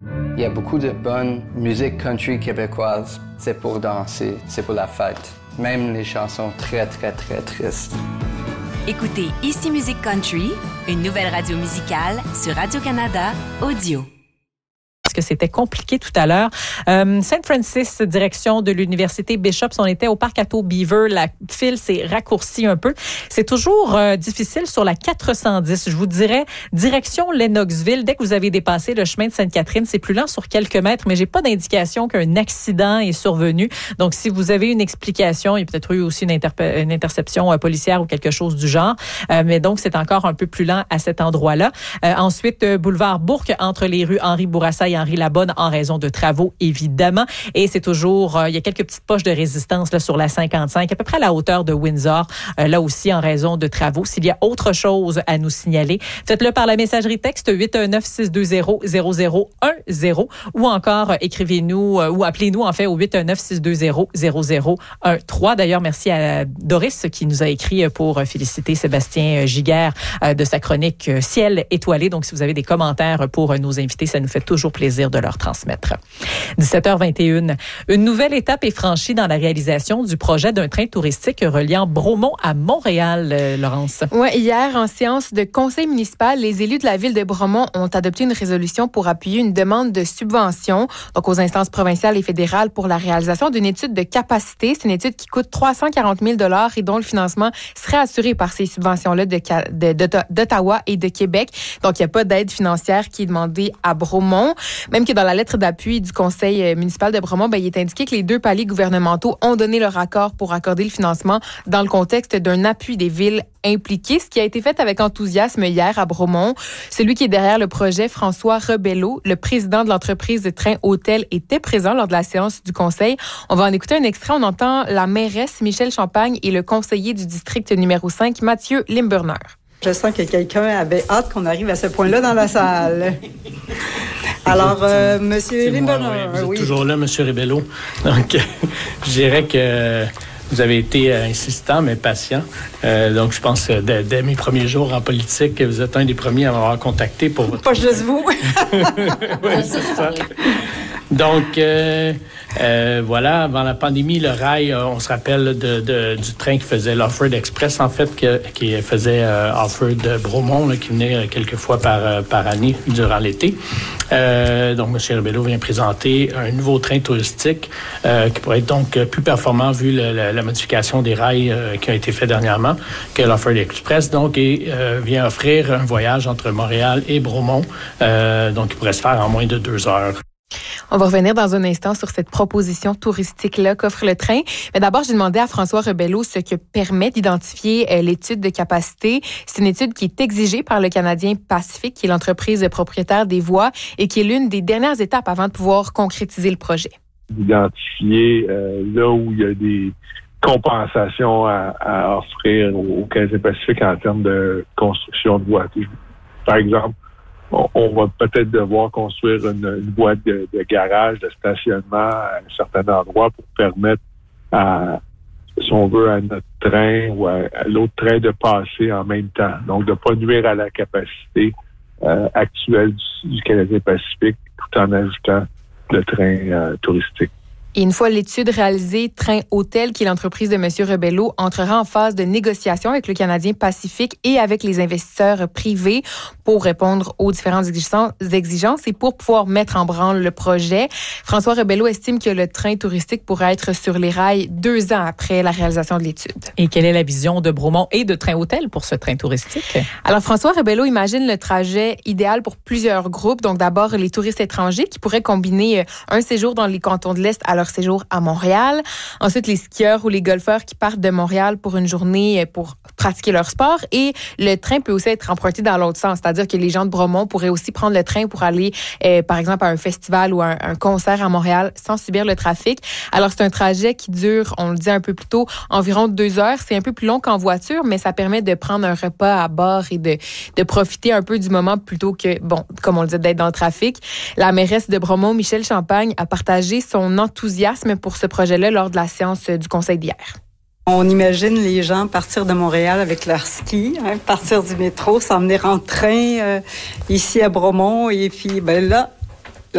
Il y a beaucoup de bonne musique country québécoise. C'est pour danser, c'est pour la fête. Même les chansons très, très, très tristes. Écoutez Ici Musique Country, une nouvelle radio musicale sur Radio-Canada Audio. Que c'était compliqué tout à l'heure. Saint Francis, direction de l'Université Bishops, on était au parc Atto Beaver. La file s'est raccourcie un peu. C'est toujours difficile sur la 410. Je vous dirais, direction Lennoxville. Dès que vous avez dépassé le chemin de Sainte-Catherine, c'est plus lent sur quelques mètres, mais j'ai pas d'indication qu'un accident est survenu. Donc, si vous avez une explication, il y a peut-être eu aussi une interception policière ou quelque chose du genre. Mais donc, c'est encore un peu plus lent à cet endroit-là. Ensuite, boulevard Bourque, entre les rues Henri Bourassa et Henri Labonne, en raison de travaux, évidemment. Et c'est toujours, il y a quelques petites poches de résistance là, sur la 55, à peu près à la hauteur de Windsor, là aussi en raison de travaux. S'il y a autre chose à nous signaler, faites-le par la messagerie texte 819-620-0010 ou encore écrivez-nous ou appelez-nous en fait au 819-620-0013. D'ailleurs, merci à Doris qui nous a écrit pour féliciter Sébastien Giguère de sa chronique Ciel étoilé. Donc, si vous avez des commentaires pour nos invités, ça nous fait toujours plaisir de leur transmettre. 17h21. Une nouvelle étape est franchie dans la réalisation du projet d'un train touristique reliant Bromont à Montréal, Laurence. Oui, hier, en séance de conseil municipal, les élus de la ville de Bromont ont adopté une résolution pour appuyer une demande de subvention, donc aux instances provinciales et fédérales, pour la réalisation d'une étude de capacité. C'est une étude qui coûte 340 000 $ et dont le financement serait assuré par ces subventions-là d'Ottawa et de Québec. Donc, il n'y a pas d'aide financière qui est demandée à Bromont. Même que dans la lettre d'appui du conseil municipal de Bromont, il est indiqué que les deux paliers gouvernementaux ont donné leur accord pour accorder le financement dans le contexte d'un appui des villes impliquées, ce qui a été fait avec enthousiasme hier à Bromont. Celui qui est derrière le projet, François Rebello, le président de l'entreprise de train hôtel, était présent lors de la séance du conseil. On va en écouter un extrait. On entend la mairesse Michel Champagne et le conseiller du district numéro 5, Mathieu Limburner. Je sens que quelqu'un avait hâte qu'on arrive à ce point-là dans la salle. Alors, Monsieur Limburner, oui. Vous êtes toujours là, Monsieur Rebello. Donc, je dirais que vous avez été insistant, mais patient. Donc, je pense que dès mes premiers jours en politique, vous êtes un des premiers à m'avoir contacté pour votre... Pas juste vous. Oui, c'est ça. Donc, voilà, avant la pandémie, le rail, on se rappelle du train qui faisait l'Offord Express, en fait, qui faisait Offord de Bromont, là, qui venait quelques fois par année durant l'été. Donc, M. Rebello vient présenter un nouveau train touristique qui pourrait être donc plus performant vu la modification des rails qui a été fait dernièrement que l'Offord Express. Donc, et vient offrir un voyage entre Montréal et Bromont, donc qui pourrait se faire en moins de 2 heures. On va revenir dans un instant sur cette proposition touristique-là qu'offre le train. Mais d'abord, j'ai demandé à François Rebello ce que permet d'identifier l'étude de capacité. C'est une étude qui est exigée par le Canadien Pacifique, qui est l'entreprise propriétaire des voies et qui est l'une des dernières étapes avant de pouvoir concrétiser le projet. D'identifier là où il y a des compensations à offrir au Canadien Pacifique en termes de construction de voies. Par exemple, on va peut-être devoir construire une voie de garage, de stationnement à un certain endroit pour permettre si on veut, à notre train ou à l'autre train de passer en même temps. Donc, de ne pas nuire à la capacité actuelle du Canadien Pacifique tout en ajoutant le train touristique. Et une fois l'étude réalisée, Train Hôtel, qui est l'entreprise de M. Rebello, entrera en phase de négociation avec le Canadien Pacifique et avec les investisseurs privés pour répondre aux différentes exigences et pour pouvoir mettre en branle le projet. François Rebello estime que le train touristique pourra être sur les rails 2 ans après la réalisation de l'étude. Et quelle est la vision de Bromont et de Train Hôtel pour ce train touristique? Alors, François Rebello imagine le trajet idéal pour plusieurs groupes. Donc, d'abord, les touristes étrangers qui pourraient combiner un séjour dans les cantons de l'Est à leur séjour à Montréal. Ensuite, les skieurs ou les golfeurs qui partent de Montréal pour une journée pour pratiquer leur sport. Et le train peut aussi être emprunté dans l'autre sens, c'est-à-dire que les gens de Bromont pourraient aussi prendre le train pour aller, par exemple, à un festival ou un concert à Montréal sans subir le trafic. Alors, c'est un trajet qui dure, on le dit un peu plus tôt, environ 2 heures. C'est un peu plus long qu'en voiture, mais ça permet de prendre un repas à bord et de profiter un peu du moment plutôt que, bon, comme on le dit, d'être dans le trafic. La mairesse de Bromont, Michel Champagne, a partagé son enthousiasme pour ce projet-là lors de la séance du conseil d'hier. On imagine les gens partir de Montréal avec leur ski, partir du métro, s'emmener en train ici à Bromont et puis là,